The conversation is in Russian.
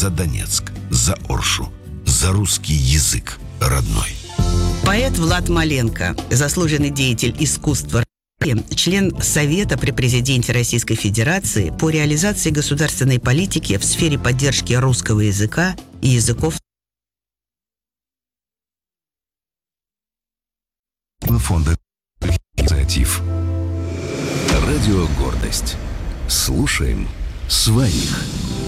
за Донецк, за Оршу, за русский язык родной. Поэт Влад Маленко, заслуженный деятель искусства, член Совета при президенте Российской Федерации по реализации государственной политики в сфере поддержки русского языка и языков. Фонда инициатив. Радио «Гордость». Слушаем своих.